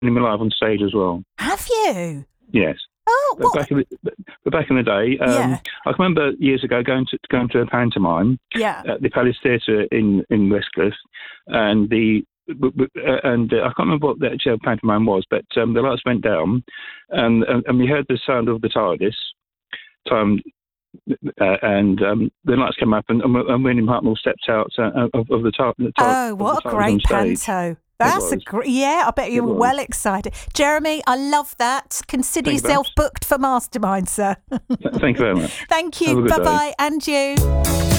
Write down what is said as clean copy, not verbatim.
him live on stage as well. Have you? Yes. Oh, But what? back in the day, Yeah. I can remember years ago going to a pantomime Yeah. at the Palace Theatre in Westcliff, and I can't remember what the actual pantomime was, but the lights went down, and we heard the sound of the TARDIS, and the lights came up, and William Hartnell stepped out of the TARDIS. Oh, what a great panto. That's I bet you were well excited. Jeremy, I love that. Consider yourself booked for Mastermind, sir. Thank you very much. Thank you. Bye-bye. And you.